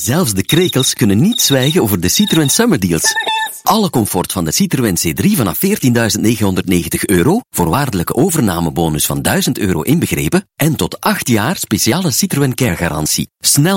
Zelfs de krekels kunnen niet zwijgen over de Citroën Summer Deals. Alle comfort van de Citroën C3 vanaf €14.990, voorwaardelijke overnamebonus van €1.000 inbegrepen en tot 8 jaar speciale Citroën Care garantie. Snel